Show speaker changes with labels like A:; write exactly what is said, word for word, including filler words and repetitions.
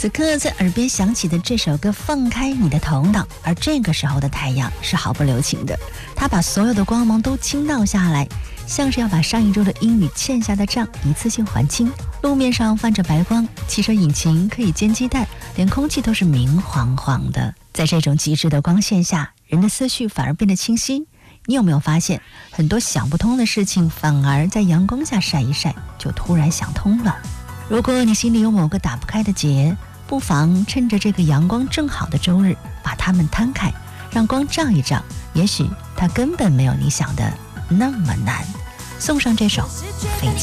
A: 此刻在耳边响起的这首歌放开你的头脑，而这个时候的太阳是毫不留情的，它把所有的光芒都倾倒下来，像是要把上一周的阴雨欠下的账一次性还清。路面上泛着白光，汽车引擎可以煎鸡蛋，连空气都是明晃晃的。在这种极致的光线下，人的思绪反而变得清晰。你有没有发现，很多想不通的事情反而在阳光下晒一晒就突然想通了。如果你心里有某个打不开的结，不妨趁着这个阳光正好的周日把它们摊开，让光照一照，也许它根本没有你想的那么难。送上这首《飞机》。